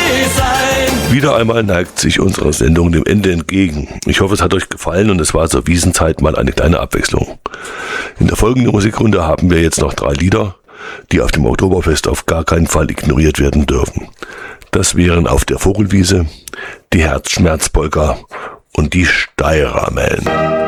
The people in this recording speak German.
sein. Wieder einmal neigt sich unsere Sendung dem Ende entgegen. Ich hoffe, es hat euch gefallen und es war zur Wiesenzeit mal eine kleine Abwechslung. In der folgenden Musikrunde haben wir jetzt noch 3 Lieder, die auf dem Oktoberfest auf gar keinen Fall ignoriert werden dürfen. Das wären Auf der Vogelwiese, die Herzschmerzpolka und die Steiramen.